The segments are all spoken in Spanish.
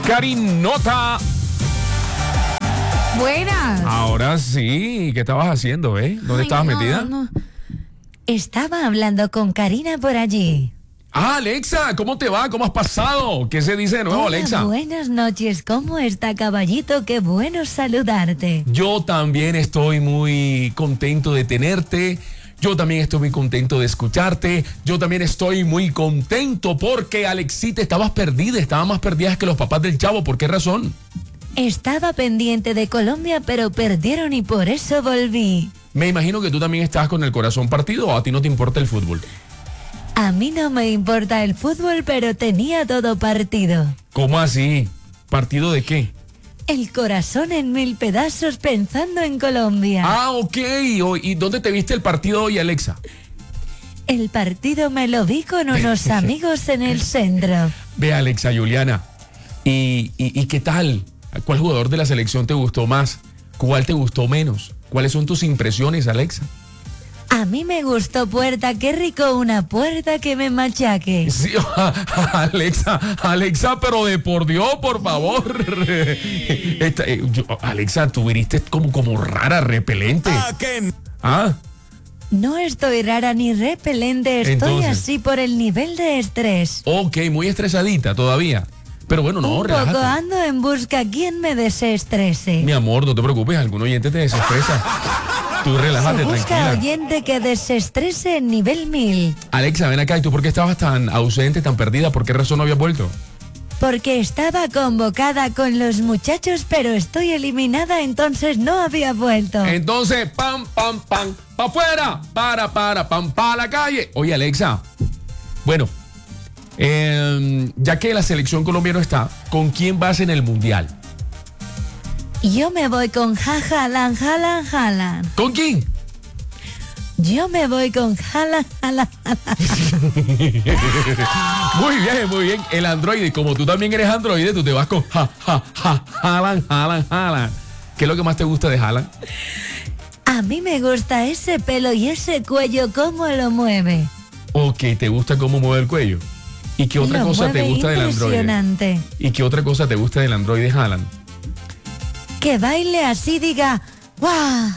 Karinota. Buenas. Ahora sí, ¿qué estabas haciendo, ¿Dónde estabas metida? No. Estaba hablando con Karina por allí. Ah, Alexa, ¿cómo te va? ¿Cómo has pasado? ¿Qué se dice de nuevo, Hola, Alexa? buenas noches. ¿Cómo está, caballito? Qué bueno saludarte. Yo también estoy muy contento de tenerte. Yo también estoy muy contento de escucharte. Yo también estoy muy contento porque, Alexita, estabas perdida. Estabas más perdida que los papás del Chavo. ¿Por qué razón? Estaba pendiente de Colombia, pero perdieron y por eso volví. Me imagino que tú también estás con el corazón partido, o a ti no te importa el fútbol. A mí no me importa el fútbol, pero tenía todo partido. ¿Cómo así? ¿Partido de qué? El corazón en 1000 pedazos pensando en Colombia. Ah, ok. ¿Y dónde te viste el partido hoy, Alexa? El partido me lo vi con unos amigos en el centro. Ve, Alexa, Juliana. ¿Y qué tal? ¿Cuál jugador de la selección te gustó más? ¿Cuál te gustó menos? ¿Cuáles son tus impresiones, Alexa? A mí me gustó Puerta, qué rico una puerta que me machaque. Sí, Alexa, pero de por Dios, por favor. Alexa, tú viniste como rara, repelente. ¿Ah? No estoy rara ni repelente, estoy Entonces, así por el nivel de estrés. Ok, muy estresadita todavía. Pero bueno, no, Un relájate. poco ando en busca quien me desestrese. Mi amor, no te preocupes, algún oyente te desestresa. Tú relájate, Se busca tranquila. oyente que desestrese en nivel 1000. Alexa, ven acá, ¿y tú por qué estabas tan ausente, tan perdida? ¿Por qué razón no habías vuelto? Porque estaba convocada con los muchachos, pero estoy eliminada, entonces no había vuelto. Entonces, pam, pa afuera, pam, pa a la calle. Oye, Alexa, bueno, ya que la selección colombiana no está, ¿con quién vas en el mundial? Yo me voy con Haaland. ¿Con quién? Yo me voy con Haaland. Muy bien. El androide, como tú también eres androide, tú te vas con Haaland. ¿Qué es lo que más te gusta de Haaland? A mí me gusta ese pelo y ese cuello, cómo lo mueve. Ok, ¿te gusta cómo mueve el cuello? ¿Y qué otra cosa te gusta del androide? Impresionante. ¿Y qué otra cosa te gusta del androide Haaland? Que baile así, diga, ¡guau!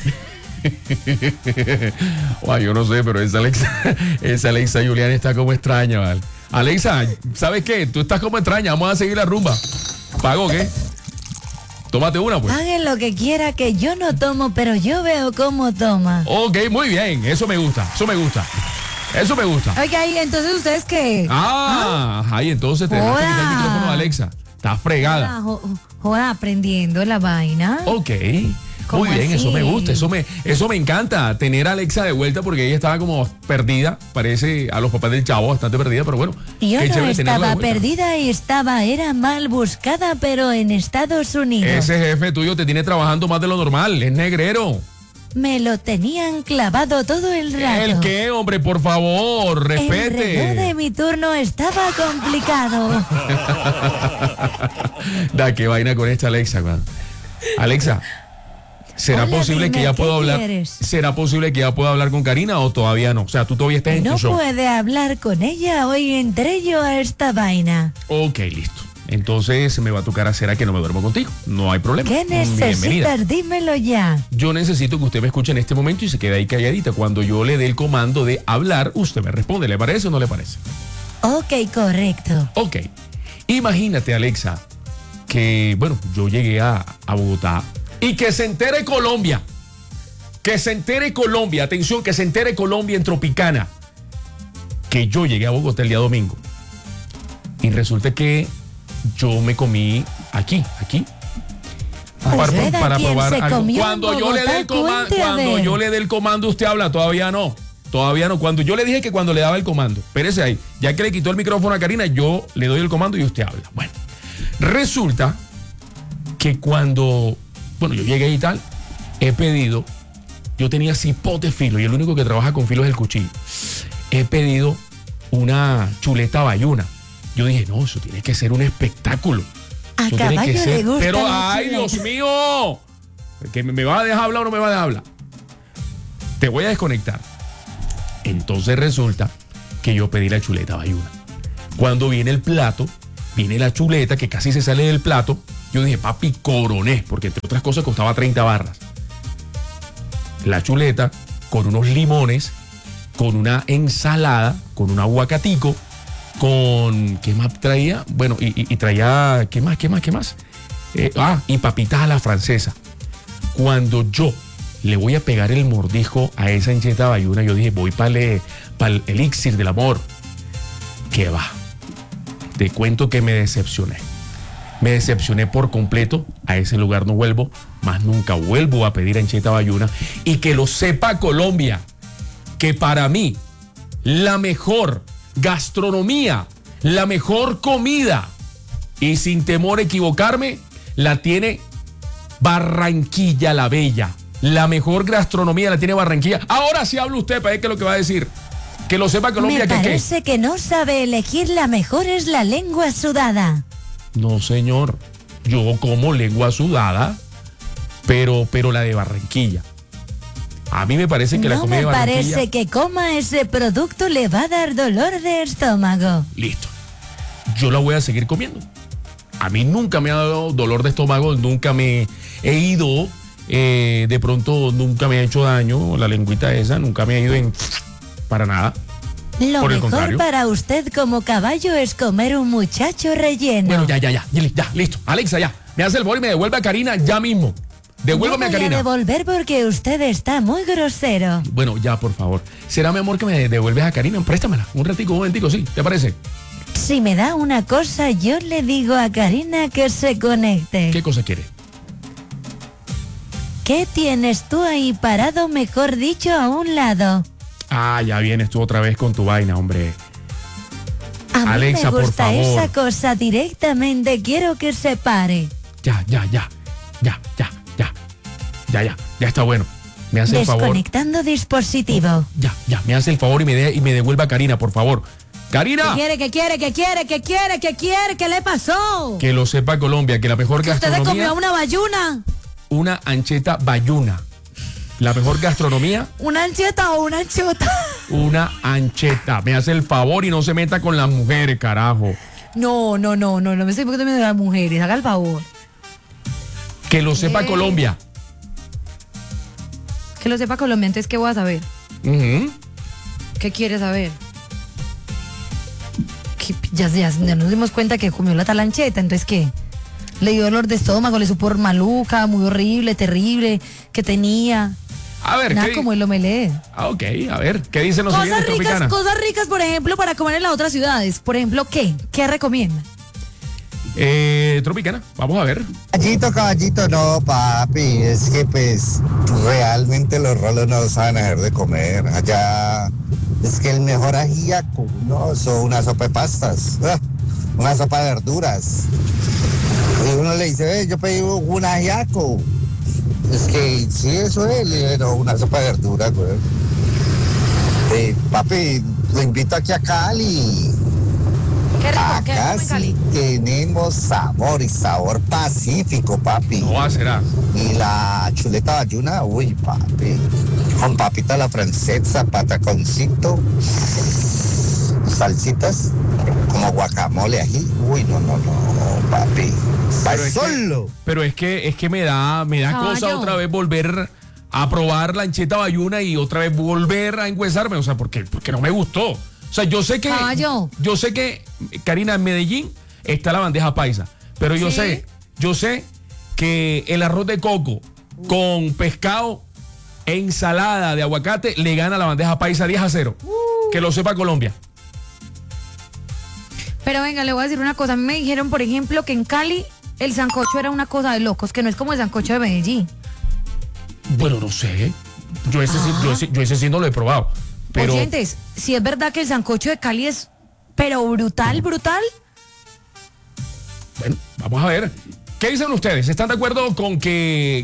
Ay, yo no sé, pero esa Alexa Juliana está como extraña, ¿vale? Alexa, ¿sabes qué? Tú estás como extraña, vamos a seguir la rumba. ¿Pago qué? Tómate una, pues. Hagan lo que quiera, que yo no tomo, pero yo veo cómo toma. Ok, muy bien, eso me gusta. Oiga, ¿y entonces ustedes qué? Ay, entonces te vas a quitar el micrófono de Alexa. Estás fregada. Joda, aprendiendo la vaina. Ok. ¿Cómo Muy bien, así? eso me gusta, eso me encanta, tener a Alexa de vuelta porque ella estaba como perdida, parece a los papás del Chavo, bastante perdida, pero bueno. Yo qué no chévere tenerla de estaba vuelta. perdida y era mal buscada, pero en Estados Unidos. Ese jefe tuyo te tiene trabajando más de lo normal, es negrero. Me lo tenían clavado todo el rato. ¿El qué, hombre? Por favor, El reloj respete. de mi turno estaba complicado. Da, qué vaina con esta Alexa, man. Alexa, ¿será Hola, posible dime, que ella ¿qué pueda hablar? quieres? ¿Será posible que ella pueda hablar con Karina o todavía no? O sea, tú todavía estás en No tu show. puede hablar con ella, hoy entré yo a esta vaina. Ok, listo. Entonces me va a tocar hacer a que no me duermo contigo. No hay problema. ¿Qué Bienvenida. necesitas? Dímelo ya. Yo necesito que usted me escuche en este momento y se quede ahí calladita. Cuando yo le dé el comando de hablar, usted me responde. ¿Le parece o no le parece? Ok, correcto. Ok. Imagínate, Alexa, que, bueno, yo llegué a Bogotá y que se entere Colombia. Que se entere Colombia. Atención, que se entere Colombia en Tropicana. Que yo llegué a Bogotá el día domingo. Y resulta que yo me comí aquí. Para ¿quién probar se algo. comió en Cuando yo le dé el Bogotá? comando, Cuente, a cuando ver. yo le dé el comando, usted habla. Todavía no. Cuando yo le dije que cuando le daba el comando, espérese ahí, ya que le quitó el micrófono a Karina, yo le doy el comando y usted habla. Bueno, resulta que cuando, bueno, yo llegué y tal, he pedido, yo tenía cipote filo y el único que trabaja con filo es el cuchillo. He pedido una chuleta bayuna. Yo dije, no, eso tiene que ser un espectáculo. A Eso tiene caballo que ser. le gusta Pero, la ay, chuleta. Dios mío, que me va a dejar hablar o no me va a dejar hablar. Te voy a desconectar. Entonces resulta que yo pedí la chuleta bayuna. Cuando viene el plato, Viene la chuleta que casi se sale del plato. Yo dije, papi, coroné, porque entre otras cosas costaba 30 barras. La chuleta con unos limones, con una ensalada, con un aguacatico, con... ¿Qué más traía? Bueno, y traía... ¿Qué más? Y papitas a la francesa. Cuando yo le voy a pegar el mordisco a esa ancheta bayuna, yo dije, voy para el elixir del amor. ¿Qué va? Te cuento que me decepcioné. Me decepcioné por completo. A ese lugar no vuelvo. Más nunca vuelvo a pedir ancheta bayuna. Y que lo sepa Colombia, que para mí la mejor gastronomía, la mejor comida, y sin temor a equivocarme, la tiene Barranquilla la Bella. La mejor gastronomía la tiene Barranquilla. Ahora sí habla usted para ver qué es lo que va a decir. Que lo sepa Colombia. Me parece que no sabe elegir. La mejor es la lengua sudada. No, señor. Yo como lengua sudada, pero la de Barranquilla. A mí me parece que la comida de Barranquilla... No me parece que coma ese producto, le va a dar dolor de estómago. Listo. Yo la voy a seguir comiendo. A mí nunca me ha dado dolor de estómago, nunca me he ido, de pronto nunca me ha hecho daño la lengüita esa, nunca me ha ido en... para nada. Lo mejor para usted como caballo es comer un muchacho relleno. Bueno, ya, listo. Alexa, ya. Me hace el favor y me devuelve a Karina ya mismo. Devuélvame a Karina. No voy a devolver porque usted está muy grosero. Bueno, ya, por favor. ¿Será, mi amor, que me devuelves a Karina? Préstamela. Un ratico, un momentico, ¿sí? ¿Te parece? Si me da una cosa, yo le digo a Karina que se conecte. ¿Qué cosa quiere? ¿Qué tienes tú ahí parado, mejor dicho, a un lado? Ah, ya vienes tú otra vez con tu vaina, hombre. A mí Alexa, me gusta por favor. esa cosa directamente, quiero que se pare. Ya está bueno. Me hace el favor. Desconectando dispositivo. Ya, me hace el favor y me devuelva a Karina, por favor. ¡Karina! ¿Qué quiere? ¿Qué le pasó? Que lo sepa Colombia, que la mejor gastronomía... ¿Usted le comió una bayuna? Una ancheta bayuna. La mejor gastronomía... ¿Una ancheta o una anchota? Una ancheta. Me hace el favor y no se meta con las mujeres, carajo. No me estoy poniendo de las mujeres, haga el favor. Que lo sepa Colombia. Que lo sepa Colombia, entonces, ¿qué voy a saber? ¿Qué quiere saber? Ya nos dimos cuenta que comió la talancheta, entonces, ¿qué? Le dio dolor de estómago, le supo maluca, muy horrible, terrible, que tenía. A ver, nada como el omelette. Ok, a ver, ¿qué dicen los oyentes, Tropicana? Cosas ricas, por ejemplo, para comer en las otras ciudades. Por ejemplo, ¿qué? ¿Qué recomienda? Tropicana, vamos a ver. Caballito, no, papi, es que pues realmente los rolos no saben hacer de comer. Allá es que el mejor ajíaco, no, son una sopa de pastas, una sopa de verduras. Y uno le dice, yo pedí un ajíaco. Es que sí, eso es, no, una sopa de verduras, güey. Papi, lo invito aquí a Cali. Qué rico, acá sí tenemos sabor y sabor pacífico, papi. No, será. Y la chuleta bayuna, uy, papi. Con papita a la francesa, pataconcito, salsitas, como guacamole ají. Uy, no, papi. Pero es que me da cosa otra vez volver a probar la ancheta bayuna y otra vez volver a enguesarme, o sea, porque no me gustó. O sea, yo sé que, Karina, en Medellín está la bandeja paisa, pero yo sé que el arroz de coco con pescado e ensalada de aguacate le gana a la bandeja paisa 10-0. Que lo sepa Colombia. Pero venga, le voy a decir una cosa. A mí me dijeron, por ejemplo, que en Cali el sancocho era una cosa de locos, que no es como el sancocho de Medellín. Bueno, no sé. Yo ese sí no lo he probado. Pero... Oyentes, si es verdad que el sancocho de Cali es, pero brutal. Bueno, vamos a ver. ¿Qué dicen ustedes? ¿Están de acuerdo con que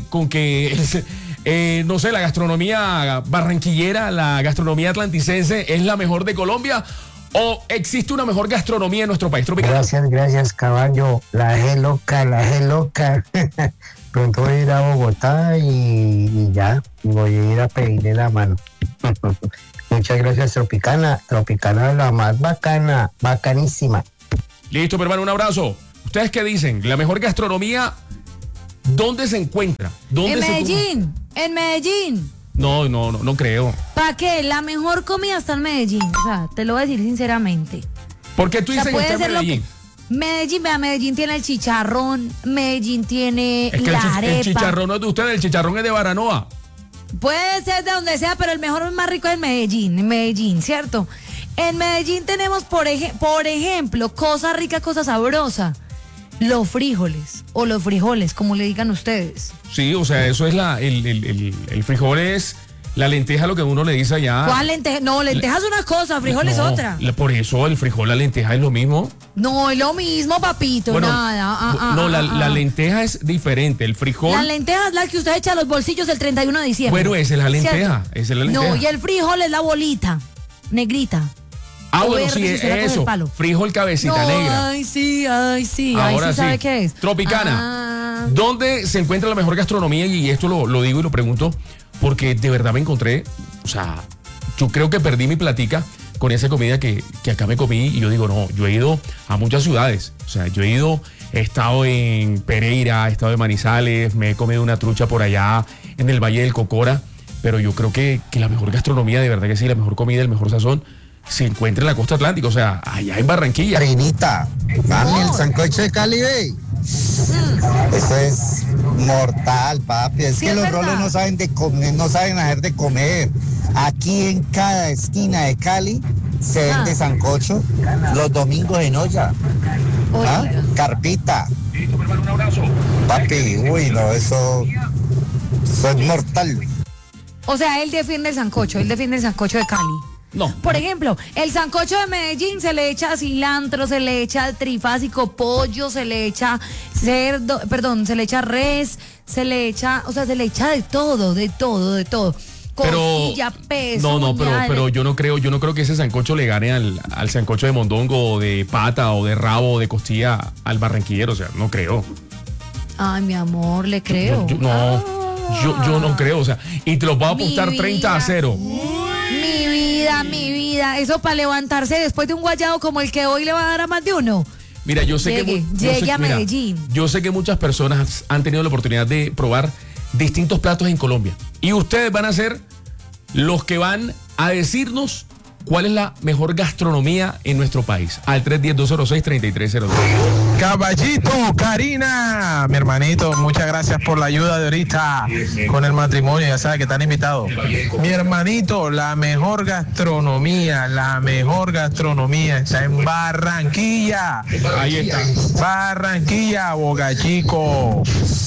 no sé, la gastronomía barranquillera, la gastronomía atlanticense es la mejor de Colombia? ¿O existe una mejor gastronomía en nuestro país tropical? Gracias, caballo. La G loca. Pronto voy a ir a Bogotá y ya, voy a ir a pedirle la mano. Muchas gracias, Tropicana, la más bacana, bacanísima. Listo, mi hermano, un abrazo. ¿Ustedes qué dicen? ¿La mejor gastronomía dónde se encuentra? ¿Dónde En se Medellín, en Medellín. No creo. ¿Para qué? La mejor comida está en Medellín. O sea, te lo voy a decir sinceramente. ¿Por qué tú O sea, dices que puede está en ser lo Medellín? que... Medellín, vea, Medellín tiene el chicharrón, Medellín tiene Es que la el arepa. chicharrón no es de ustedes, el chicharrón es de Baranoa. Puede ser de donde sea, pero el mejor, más rico es en Medellín, ¿cierto? En Medellín tenemos, por ejemplo, cosa rica, cosa sabrosa. Los frijoles, o los frijoles, como le digan ustedes. Sí, o sea, eso es el frijol es la lenteja, lo que uno le dice allá. ¿Cuál lenteja? No, lenteja es una cosa, frijol es No, otra. Por eso el frijol, la lenteja es lo mismo. No, es lo mismo, papito, Bueno, nada. no, la lenteja es diferente, el frijol. La lenteja es la que usted echa a los bolsillos el 31 de diciembre. Bueno, esa es la lenteja, ¿cierto? esa es la lenteja. No, y el frijol es la bolita, negrita. O Bueno, verde, sí, si usted la coge eso, el palo. frijol cabecita No, negra. Ay, sí. Ahora Ahí sí, sabe qué es. Tropicana. Ah. ¿Dónde se encuentra la mejor gastronomía? Y esto lo digo y lo pregunto porque de verdad me encontré, o sea, yo creo que perdí mi platica con esa comida que acá me comí y yo digo, no, yo he ido a muchas ciudades, o sea, he estado en Pereira, he estado en Manizales, me he comido una trucha por allá en el Valle del Cocora, pero yo creo que la mejor gastronomía, de verdad que sí, la mejor comida, el mejor sazón, se encuentra en la costa atlántica, o sea, allá en Barranquilla. Karinita, mami, el sancocho de Cali, ve. Eso es mortal, papi. Es Sí, que es los verdad. rolos no saben de comer, no saben hacer de comer. Aquí en cada esquina de Cali se vende sancocho los domingos en olla. ¿Ah? Oiga. Carpita. Papi, uy, no, eso es mortal. O sea, él defiende el sancocho de Cali. No. Por ejemplo, el sancocho de Medellín se le echa cilantro, se le echa trifásico, pollo, se le echa cerdo, se le echa res, se le echa de todo. Costilla, peso. No, pero yo no creo que ese sancocho le gane al sancocho de mondongo o de pata o de rabo o de costilla al barranquillero, o sea, no creo. Ay, mi amor, le creo. Yo no creo, o sea, y te los voy a apostar Mi 30-0. Mi vida. Eso para levantarse después de un guayado como el que hoy le va a dar a más de uno. Mira, yo sé Llegue a Medellín. Yo sé que muchas personas han tenido la oportunidad de probar distintos platos en Colombia. Y ustedes van a ser los que van a decirnos cuál es la mejor gastronomía en nuestro país. Al 310-206-3302. Caballito, Karina, mi hermanito, muchas gracias por la ayuda de ahorita con el matrimonio, ya sabes que están invitados. Mi hermanito, la mejor gastronomía está en Barranquilla. Ahí está. Barranquilla, Boca Chico,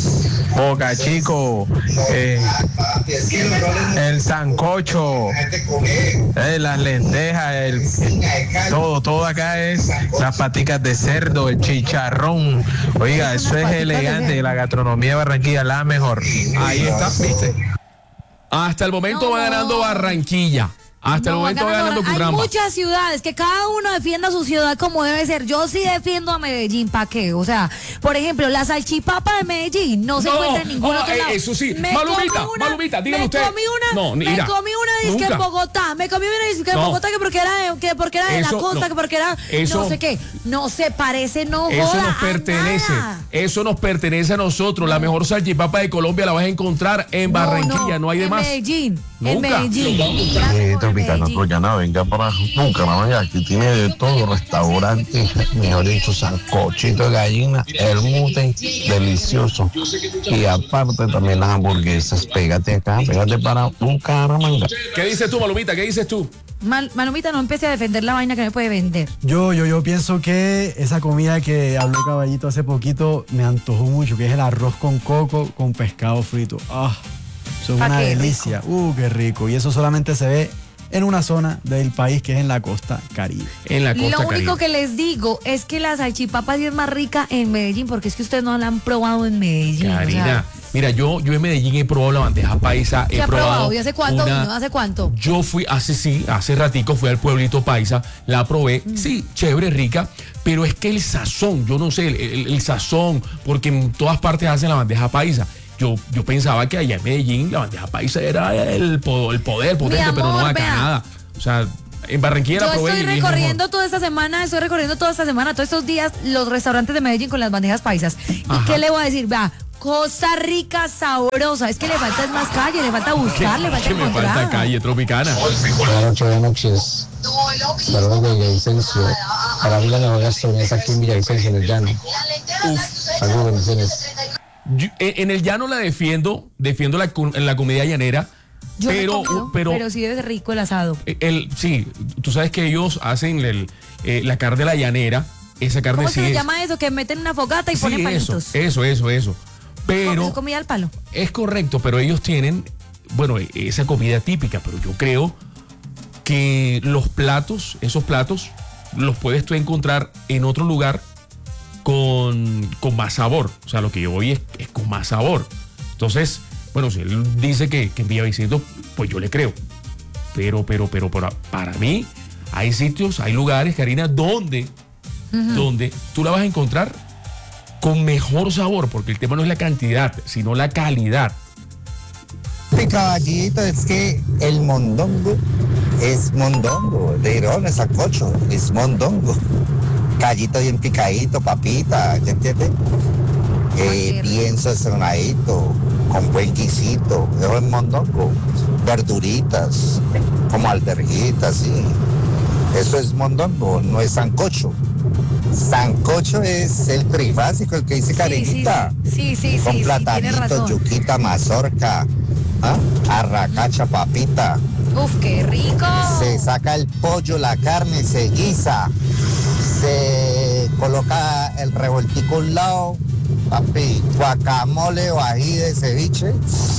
el sancocho, las lentejas, todo acá es las paticas de cerdo, el chicharrón. Oiga, eso es elegante, la gastronomía de Barranquilla, la mejor. Ahí está, ¿viste? Hasta el momento va ganando Barranquilla. Hasta el momento va ganando Hay Cutramba. muchas ciudades, que cada uno defienda su ciudad como debe ser. Yo sí defiendo a Medellín, ¿para qué? O sea, por ejemplo, la salchipapa de Medellín no se encuentra en ningún otro lado. Eso sí. Me Malumita, comí una- Malumita, dígame me usted. comí una, No, me mira, comí una disque nunca. en Bogotá. Me comí una disque en No. Bogotá que porque era de Eso, la costa, no. que porque era Eso- no sé qué. No se parece, no Eso joda nos a pertenece. nada. Eso nos pertenece a nosotros. La mejor salchipapa de Colombia la vas a encontrar en Barranquilla. No hay de en más. Medellín. En Nunca. Medellín. La mejor en Tropicana Medellín. Troyana, venga para Bucaramanga, aquí tiene de todo, restaurante, mejor dicho, sancochito de gallina, el mute, delicioso. Y aparte también las hamburguesas, pégate para Bucaramanga. ¿Qué dices tú, Malumita? ¿Qué dices tú? Malumita, no empiece a defender la vaina que me puede vender. Yo pienso que esa comida que habló Caballito hace poquito me antojó mucho, que es el arroz con coco con pescado frito. Ah, eso es Ah, una qué delicia. Qué rico. Y eso solamente se ve en una zona del país que es en la costa Caribe. En la costa Lo único Caribe. que les digo es que la salchipapa sí es más rica en Medellín, porque es que ustedes no la han probado en Medellín. Karina, o sea, mira, yo en Medellín he probado la bandeja paisa. ¿qué ha probado? ¿Y hace cuánto vino? ¿Hace cuánto? Yo fui, hace ratico fui al pueblito paisa, la probé, sí, chévere, rica, pero es que el sazón, yo no sé, el sazón, porque en todas partes hacen la bandeja paisa. Yo pensaba que allá en Medellín la bandeja paisa era el poder potente, Mi pero no amor, acá vea. nada. O sea, En Barranquilla la Yo probé estoy y es recorriendo mejor. toda esta semana, todos estos días, los restaurantes de Medellín con las bandejas paisas. ¿Y Ajá. qué le voy a decir? Vea, Costa Rica sabrosa. Es que le falta es más calle, le falta buscar, le falta ¿Qué me encontrar. falta calle tropicana? Buenas noches. Saludos de Villavicencio. Para mí la mejor gastronomía es aquí en Villavicencio, en el llano. Saludos, bendiciones. En el llano la defiendo la comida llanera. Yo no he pero, comido, pero sí debe ser rico el asado. Sí, tú sabes que ellos hacen la carne de la llanera. Esa carne ¿Cómo sí se le es. llama eso? Que meten una fogata y Sí, ponen eso. palitos. Pero ¿Es comida al palo? es correcto, pero ellos tienen, bueno, esa comida típica, pero yo creo que esos platos, los puedes tú encontrar en otro lugar con más sabor. O sea, lo que yo voy es con más sabor. Entonces, bueno, si él dice que en Villavicencio, pues yo le creo. Pero para mí, hay sitios, hay lugares, Karina, donde tú la vas a encontrar con mejor sabor, porque el tema no es la cantidad, sino la calidad. Sí, caballito, es que el mondongo es mondongo, de Irón, es sancocho, es mondongo. Callito bien picadito, papita, ¿ya entiendes? Bien sazonadito, con buen guisito, eso es mondongo. Verduritas, como alberjitas, sí. Eso es mondongo, no es sancocho. Sancocho es el trifásico, el que dice Karenita. Sí, Con tiene platanito, razón. yuquita, mazorca, arracacha, papita. Uf, qué rico. Se saca el pollo, la carne, se guisa, se coloca el revoltico a un lado, papi, guacamole o ají de ceviche.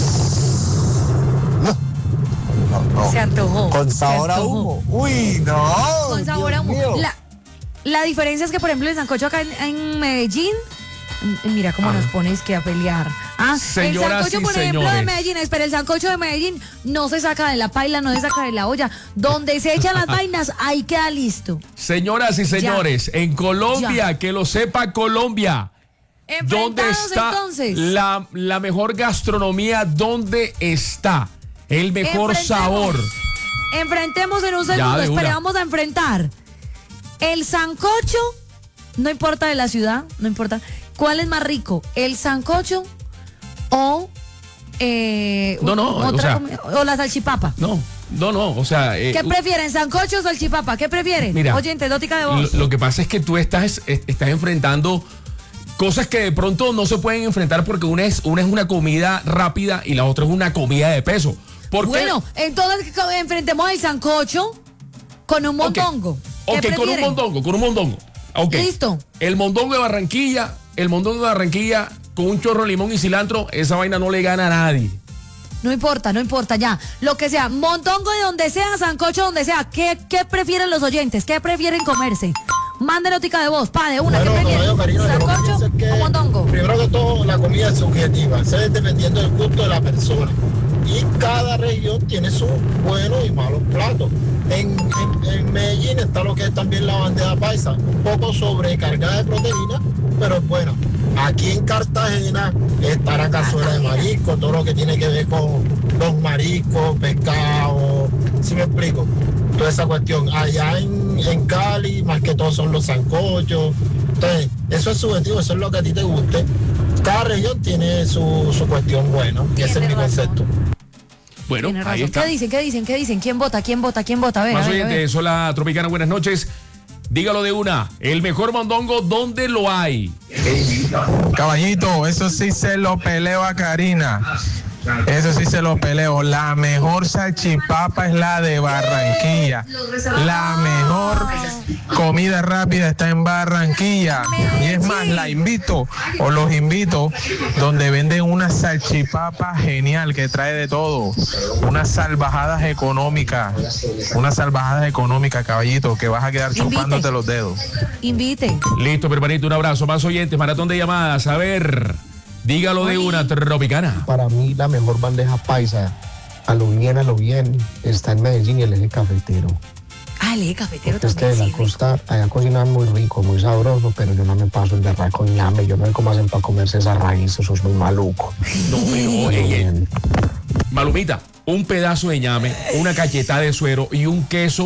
No. Se antojó. Con se sabor a antojó. humo. Uy, no. Con sabor a Dios humo. mío. La diferencia es que, por ejemplo, el sancocho acá en Medellín, mira cómo nos pones que a pelear. El Señoras sancocho, y por ejemplo, de señores. Medellín, espera, el sancocho de Medellín no se saca de la paila, no se saca de la olla. Donde se echan las vainas, ahí queda listo. Señoras y señores, en Colombia, que lo sepa Colombia, ¿dónde Enfrentados, está entonces. la mejor gastronomía? ¿Dónde está el mejor sabor? Enfrentemos en un Ya, segundo, de una. espera, vamos a enfrentar. El sancocho, no importa de la ciudad, no importa. ¿Cuál es más rico? ¿El sancocho o o la salchipapa? No, o sea... ¿Qué prefieren, sancocho o salchipapa? ¿Qué prefieren? Mira, Oyente, dótica de voz. Lo que pasa es que tú estás enfrentando cosas que de pronto no se pueden enfrentar porque una es una comida rápida y la otra es una comida de peso. ¿Por qué? Bueno, entonces enfrentemos el sancocho con un mondongo. ¿Qué Ok, con un mondongo. Okay. Listo. El mondongo de Barranquilla con un chorro de limón y cilantro, esa vaina no le gana a nadie. No importa, ya. Lo que sea, mondongo de donde sea, sancocho donde sea. ¿Qué prefieren los oyentes? ¿Qué prefieren comerse? Manden notica de voz, de una. Bueno, ¿Qué prefieren? Cariño, ¿Sancocho o mondongo? Primero que todo, la comida es subjetiva, se es dependiendo del gusto de la persona. Y cada región tiene sus buenos y malos platos. En Medellín está lo que es también la bandeja paisa, un poco sobrecargada de proteína, pero es buena. Aquí en Cartagena está la cazuela de marisco, todo lo que tiene que ver con los mariscos, pescado, ¿sí me explico? Toda esa cuestión. Allá en Cali, más que todo son los sancochos. Entonces, eso es subjetivo, eso es lo que a ti te guste. Cada región tiene su cuestión buena, y ese es mi concepto. Bueno, Tiene ahí razón. está. ¿Qué dicen? ¿Quién vota? A ver, Más a ver. oyentes, hola Tropicana, buenas noches. Dígalo de una. El mejor mondongo, ¿dónde lo hay? Caballito, eso sí se lo peleo a Karina. Eso sí se lo peleo. La mejor salchipapa es la de Barranquilla. La mejor comida rápida está en Barranquilla. Y es más, los invito donde venden una salchipapa genial que trae de todo. Unas salvajadas económicas, caballito, que vas a quedar chupándote los dedos. Invite. Listo, hermanito, un abrazo. Más oyentes, maratón de llamadas. A ver, dígalo de una, Tropicana. Para mí la mejor bandeja paisa, a lo bien, está en Medellín y el eje cafetero. El eje cafetero Porque es que de también. la costa, allá cocinan muy rico, muy sabroso, pero yo no me paso el berraco ñame, yo no sé cómo hacen para comerse esa raíz, eso es muy maluco. No, pero Malumita, un pedazo de ñame, una cachetada de suero y un queso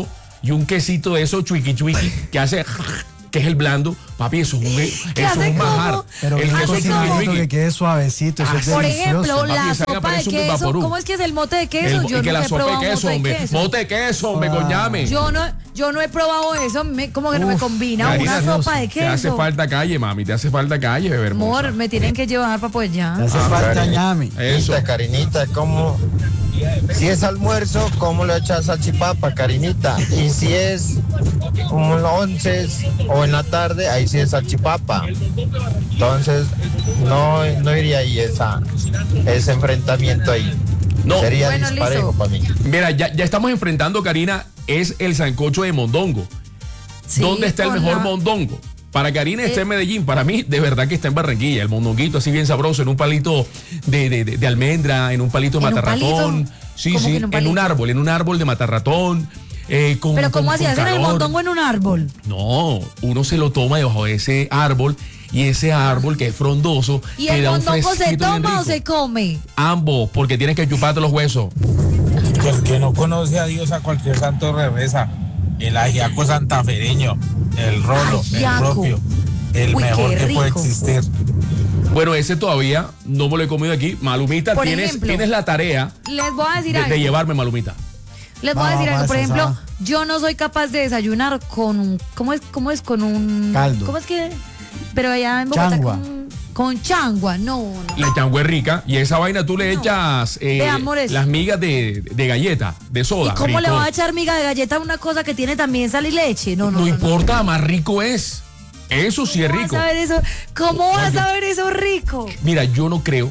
y un quesito de esos chuiqui que hace, que es el blando, papi, eso es un manjar. Pero El una queso cosita chuiqui. que quede suavecito, eso es Por delicioso. ejemplo, Papi, la esa vaina sopa de parece un queso. vaporú. ¿Cómo es que es el mote de queso? Y Yo que nunca la he sopa probado de queso, mote de hombre. queso. Mote de queso, hombre, coñame. Yo no he probado eso, como que no me Uf, combina Karina, una sopa de Te hace queso. falta calle, mami, te hace falta calle, bebé hermosa. Amor, me tienen que llevar para pues ya. Le hace falta ñame. Eso. Karinita, ¿cómo? Si es almuerzo, ¿cómo le echas salchipapa, Karinita? Y si es como los 11 o en la tarde, ahí sí es salchipapa. Entonces, no iría ahí ese enfrentamiento ahí. No. Sería Bueno, disparejo listo. para mí. Mira, ya estamos enfrentando, Karina, es el sancocho de mondongo. Sí, ¿Dónde está el con mejor la- mondongo? Para Karina está en Medellín, para mí de verdad que está en Barranquilla. El mondonguito así bien sabroso, en un palito de almendra, en un palito de ¿En un matarratón. palito? Sí, ¿Cómo sí, que en un en un palito? árbol de matarratón. Pero ¿cómo así? ¿Hacen el mondongo en un árbol? No, uno se lo toma debajo de ese árbol y ese árbol que es frondoso ¿Y te el da un mondongo se fresquito bien toma o rico. se come? Ambos, porque tienes que chuparte los huesos. El que no conoce a Dios a cualquier santo regresa. El ajiaco santafereño, el rolo, Ajiaco. el propio, el Uy, mejor qué que puede rico. existir. Bueno, ese todavía no me lo he comido aquí. Malumita, Por tienes ejemplo, la tarea Les voy a decir de algo. llevarme, Malumita. Les voy a decir Vamos, algo. Por esa, ejemplo, esa. yo no soy capaz de desayunar con un. ¿Cómo es? Con un. Caldo. ¿Cómo es que? Pero allá en Bogotá Changua. con changua. No. La changua es rica y esa vaina tú le echas amores. las migas de galleta, de soda. ¿Y cómo le rico. va a echar miga de galleta a una cosa que tiene también sal y leche? No, no. No no, importa, más rico es. Eso sí es ¿Cómo rico. vas a ver eso? ¿Cómo vas a ver eso rico? Mira, yo no creo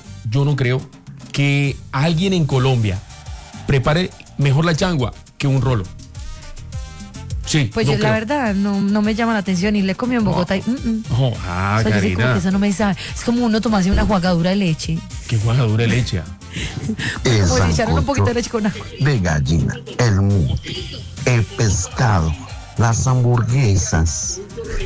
que alguien en Colombia prepare mejor la changua que un rolo. Sí, Pues no yo, la creo. verdad, no me llama la atención y le he comido en Bogotá y. Oh, O sea, yo sí como Karina, que eso no me sabe. Es como uno tomarse una jugadura de leche. qué guajadura de leche. El Como si echaran un sancocho poquito de leche con agua. de gallina, el mute, el pescado, las hamburguesas,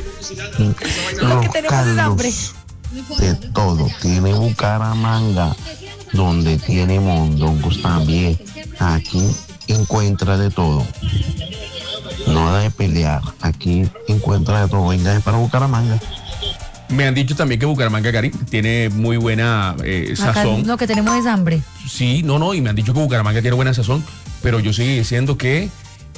los que tenemos es hambre. caldos, de todo. Tiene Bucaramanga, donde tiene mondongos también. Aquí encuentra de todo. No da de pelear. Aquí encuentra de todo. Venga para Bucaramanga. Me han dicho también que Bucaramanga, Karim, tiene muy buena Acá sazón. lo que tenemos es hambre. Sí, no, y me han dicho que Bucaramanga tiene buena sazón, pero yo sigo diciendo que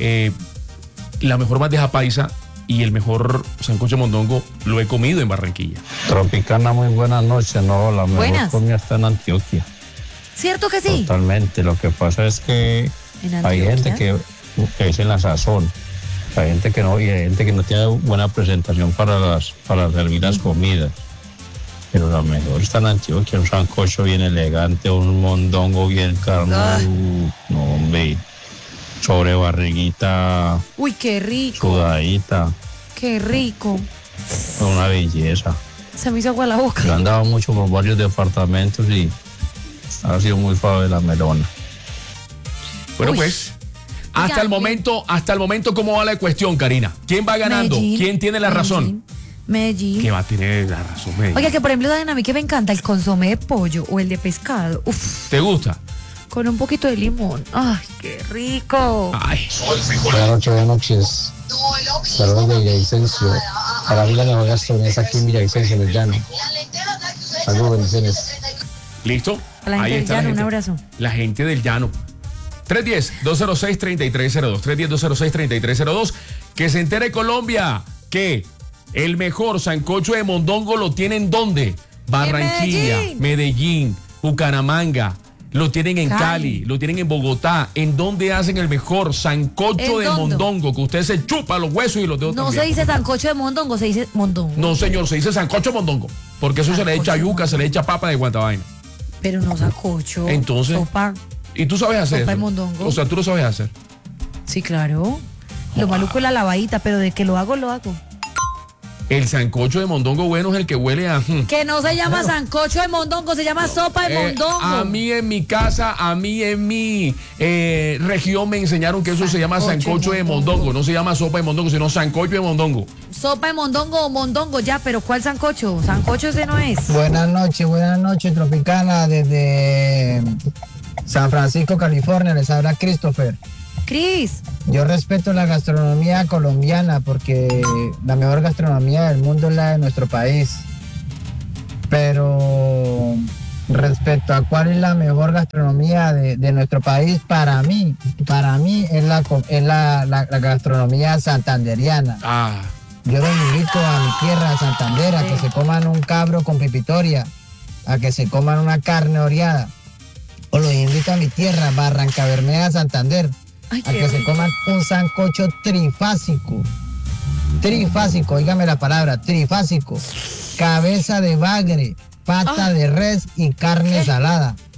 la mejor bandeja paisa y el mejor sancocho de mondongo lo he comido en Barranquilla. Tropicana, muy buenas noches. No, la mejor Buenas. comida está en Antioquia. ¿Cierto que sí? Totalmente. Lo que pasa es que En hay gente Antioquia. que es en la sazón. Hay gente que no, y hay gente que no tiene buena presentación para servir las comidas. Pero la mejor está en Antioquia, un sancocho bien elegante, un mondongo bien carnudo, no hombre, sobre barriguita Uy, qué rico. sudadita, Qué rico. una belleza. Se me hizo agua la boca. Yo andaba mucho por varios departamentos y ha sido muy suave la melona. Bueno, Uy. pues, Oiga, hasta el momento, ¿cómo va la cuestión, Karina? ¿Quién va ganando? Medellín, ¿Quién tiene la razón? Medellín. ¿Qué va a tener la razón, Medellín? Oiga, que por ejemplo, saben a mí que me encanta el consomé de pollo o el de pescado. Uf, ¿Te gusta? con un poquito de limón. Ay, qué rico. Ay, Buenas noches. Saludos de Villavicencio. Para mí la mejor gastronomía es aquí en Villavicencio, en el llano. Saludos, bendiciones. ¿listo? A la gente del está llano, un abrazo. La gente del llano. 310-206-3302. 310-206-3302. Que se entere Colombia que el mejor sancocho de mondongo lo tienen ¿dónde? Barranquilla, Medellín, Bucaramanga. Lo tienen en Cali, lo tienen en Bogotá. ¿En dónde hacen el mejor sancocho ¿En de dónde? mondongo? Que usted se chupa los huesos y los dedos No también. se dice sancocho de mondongo, se dice mondongo. No, señor, se dice sancocho de mondongo. Porque eso se le echa yuca, se le echa papa de guantavaina. Pero no sancocho. Entonces, Sopa. ¿y tú sabes hacer Sopa de eso? mondongo. O sea, tú lo sabes hacer. Sí, claro. Lo maluco es la lavadita, pero de que lo hago, lo hago. El sancocho de mondongo bueno es el que huele a... Que no se llama sancocho de mondongo, se llama sopa de mondongo. A mí en mi casa, a mí en mi región me enseñaron que eso se llama sancocho de mondongo. No se llama sopa de mondongo, sino sancocho de mondongo. Sopa de mondongo o mondongo, ya, pero ¿cuál sancocho? Sancocho ese no es. Buenas noches, Tropicana, desde San Francisco, California, les habla Christopher. Cris. Yo respeto la gastronomía colombiana porque la mejor gastronomía del mundo es la de nuestro país. Pero respecto a cuál es la mejor gastronomía de nuestro país, para mí es la gastronomía santanderiana. Yo los invito a mi tierra, a Santander, a que se coman un cabro con pipitoria, a que se coman una carne oreada. O los invito a mi tierra, Barranca Bermeja, Santander, a que se coman un sancocho trifásico. Trifásico, dígame la palabra, trifásico. Cabeza de bagre, pata de res y carne salada.